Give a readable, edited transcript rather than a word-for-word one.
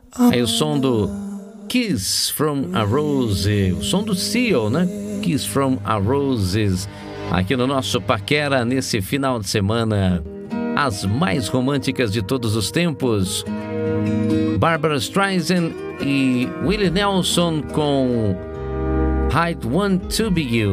Aí o som do Kiss from a Rose, o som do Seal, né? Kiss from a Roses, aqui no nosso Paquera, nesse final de semana, as mais românticas de todos os tempos. Barbra Streisand e Willie Nelson com I Want to Be You.